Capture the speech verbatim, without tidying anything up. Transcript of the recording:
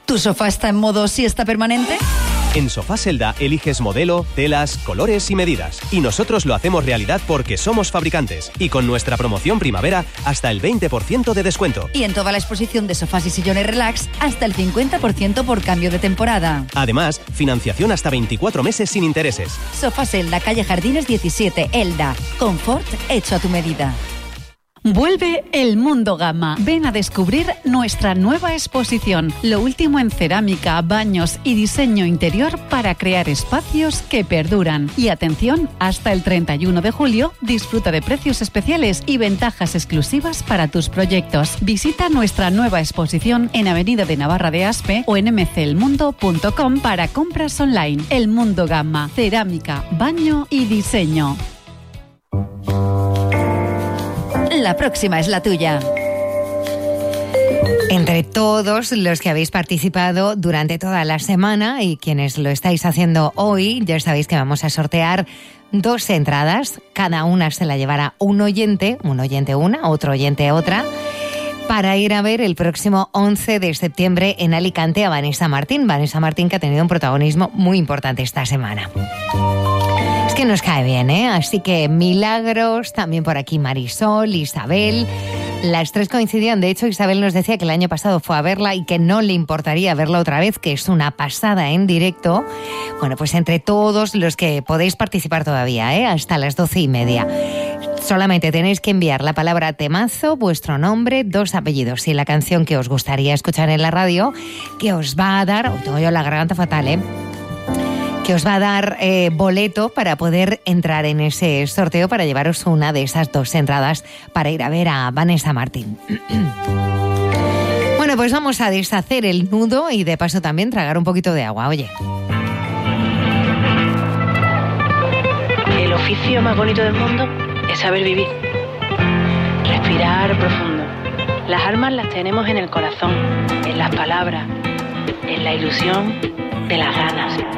¿Tu sofá está en modo siesta permanente? En Sofá Selda eliges modelo, telas, colores y medidas. Y nosotros lo hacemos realidad porque somos fabricantes. Y con nuestra promoción primavera, hasta el veinte por ciento de descuento. Y en toda la exposición de sofás y sillones relax, hasta el cincuenta por ciento por cambio de temporada. Además, financiación hasta veinticuatro meses sin intereses. Sofá Selda, calle Jardines diecisiete, Elda. Confort hecho a tu medida. Vuelve El Mundo Gamma. Ven a descubrir nuestra nueva exposición. Lo último en cerámica, baños y diseño interior para crear espacios que perduran. Y atención, hasta el treinta y uno de julio disfruta de precios especiales y ventajas exclusivas para tus proyectos. Visita nuestra nueva exposición en Avenida de Navarra de Aspe o en m c el mundo punto com para compras online. El Mundo Gamma. Cerámica, baño y diseño. La próxima es la tuya. Entre todos los que habéis participado durante toda la semana y quienes lo estáis haciendo hoy, ya sabéis que vamos a sortear dos entradas. Cada una se la llevará un oyente, un oyente una, otro oyente otra, para ir a ver el próximo once de septiembre en Alicante a Vanessa Martín. Vanessa Martín, que ha tenido un protagonismo muy importante esta semana. Es que nos cae bien, ¿eh? Así que Milagros, también por aquí Marisol, Isabel. Las tres coincidían. De hecho, Isabel nos decía que el año pasado fue a verla y que no le importaría verla otra vez, que es una pasada en directo. Bueno, pues entre todos los que podéis participar todavía, ¿eh? Hasta las doce y media. Solamente tenéis que enviar la palabra temazo, vuestro nombre, dos apellidos y la canción que os gustaría escuchar en la radio, que os va a dar... Oh, tengo yo la garganta fatal, ¿eh? Que os va a dar eh, boleto para poder entrar en ese sorteo para llevaros una de esas dos entradas para ir a ver a Vanessa Martín. Bueno, pues vamos a deshacer el nudo y de paso también tragar un poquito de agua, oye. El oficio más bonito del mundo es saber vivir. Respirar profundo. Las almas las tenemos en el corazón, en las palabras, en la ilusión de las ganas.